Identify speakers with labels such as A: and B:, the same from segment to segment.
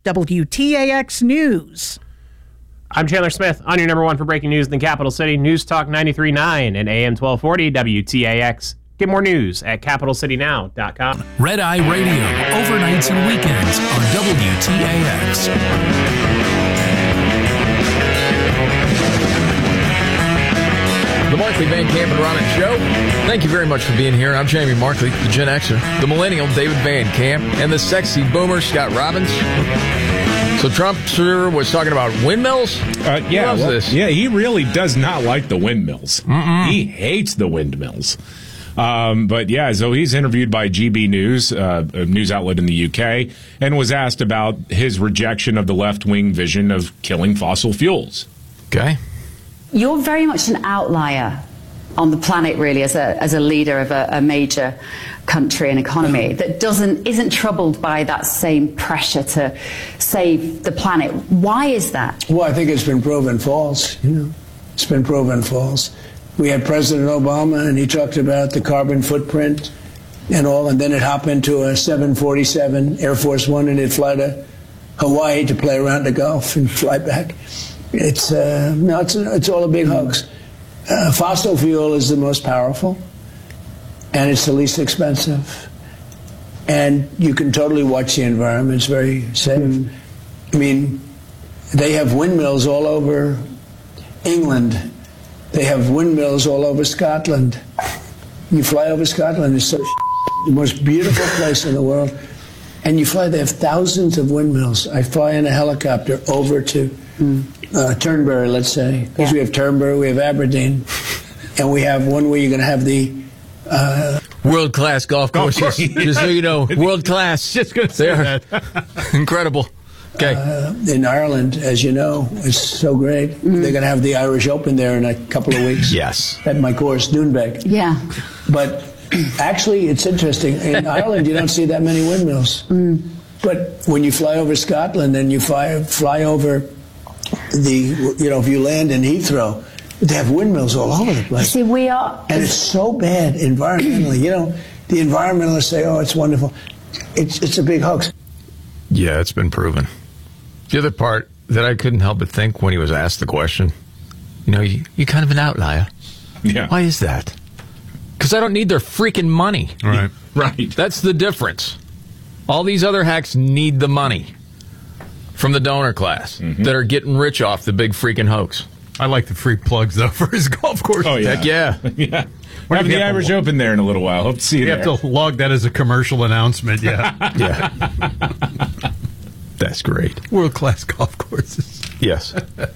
A: WTAX News.
B: I'm Chandler Smith on your number one for breaking news in the capital city, News Talk 93.9 and AM 1240 WTAX. Get more news at capitalcitynow.com.
C: Red Eye Radio, overnights and weekends on WTAX.
D: The Markley, Van Camp, and Robbins Show. Thank you very much for being here. I'm Jamie Markley, the Gen Xer, the Millennial, David Van Camp, and the sexy boomer, Scott Robbins. So Trump, sir, was talking about windmills?
E: Yeah, he really does not like the windmills. He hates the windmills. But yeah, so he's interviewed by GB News, a news outlet in the UK, and was asked about his rejection of the left-wing vision of killing fossil fuels.
D: Okay.
F: You're very much an outlier on the planet, really, as a leader of a major country and economy that isn't troubled by that same pressure to save the planet. Why is that?
G: Well, I think it's been proven false. It's been proven false. We had President Obama, and he talked about the carbon footprint and all, and then it hopped into a 747 Air Force One, and it'd fly to Hawaii to play around the Gulf and fly back. It's all a big hoax. Fossil fuel is the most powerful, and it's the least expensive. And you can totally watch the environment. It's very safe. I mean, they have windmills all over England. They have windmills all over Scotland. You fly over Scotland, it's the most beautiful place in the world. And you fly, they have thousands of windmills. I fly in a helicopter over to Turnberry, let's say, because we have Turnberry, we have Aberdeen, and we have one where you're going to have the
D: world-class golf courses. Just so you know, world-class.
H: Just going to say that.
D: Incredible. Okay.
G: In Ireland, as you know, it's so great. They're going to have the Irish Open there in a couple of weeks.
D: Yes.
G: At my course, Doonbeg.
F: Yeah.
G: But actually, it's interesting. In Ireland, you don't see that many windmills. But when you fly over Scotland and you fly over if you land in Heathrow, they have windmills all over the place.
F: See, we are...
G: And it's so bad environmentally. The environmentalists say, oh, it's wonderful. It's a big hoax.
D: Yeah, it's been proven. The other part that I couldn't help but think when he was asked the question, you're kind of an outlier.
E: Yeah.
D: Why is that? Because I don't need their freaking money.
H: Right.
E: Right.
D: That's the difference. All these other hacks need the money from the donor class that are getting rich off the big freaking hoax.
H: I like the free plugs, though, for his golf course.
E: Oh, yeah.
D: Heck yeah.
E: Yeah. We're having the Irish Open there in a little while. Hope to see you there.
H: You have to log that as a commercial announcement, yeah.
D: Yeah. That's great.
H: World-class golf courses.
D: Yes.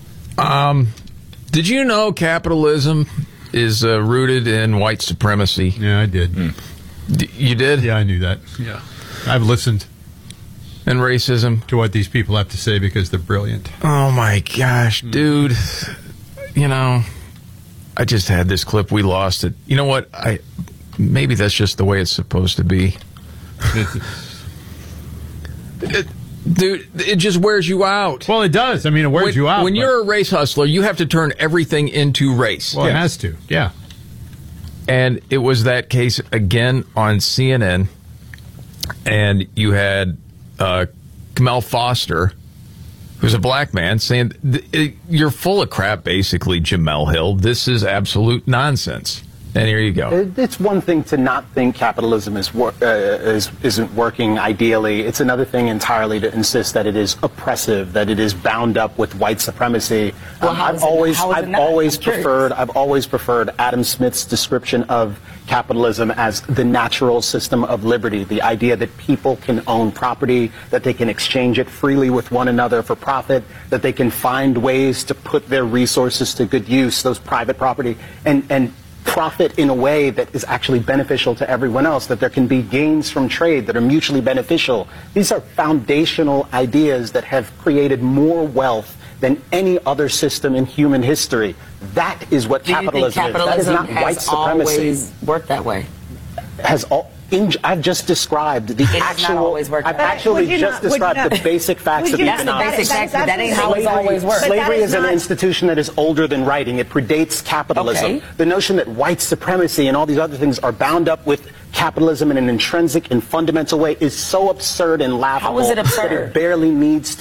D: Did you know capitalism is rooted in white supremacy?
H: Yeah, I did.
D: You did?
H: Yeah, I knew that. Yeah. I've listened
D: And racism.
H: To what these people have to say because they're brilliant.
D: Oh, my gosh, dude. I just had this clip. We lost it. You know what? Maybe that's just the way it's supposed to be. Dude, it just wears you out.
H: Well, it does. I mean, it wears you out.
D: When you're a race hustler, you have to turn everything into race.
H: Well, it has to, yeah.
D: And it was that case again on CNN. And you had Kamel Foster, who's a black man, saying, you're full of crap, basically, Jamel Hill. This is absolute nonsense. And here you go.
I: It's one thing to not think capitalism isn't working ideally. It's another thing entirely to insist that it is oppressive, that it is bound up with white supremacy.
F: Well, I've always
I: preferred Adam Smith's description of capitalism as the natural system of liberty, the idea that people can own property, that they can exchange it freely with one another for profit, that they can find ways to put their resources to good use, those private property, and profit in a way that is actually beneficial to everyone else, that there can be gains from trade that are mutually beneficial. These are foundational ideas that have created more wealth than any other system in human history. That is what capitalism is. That is not white supremacy.
J: Always worked that way.
I: I've just described the actual. I've actually just described the basic facts of economics.
J: That ain't how it's always worked.
I: Slavery is an institution that is older than writing. It predates capitalism.
J: Okay.
I: The notion that white supremacy and all these other things are bound up with capitalism in an intrinsic and fundamental way is so absurd and laughable.
J: How is it absurd?
I: That it barely needs to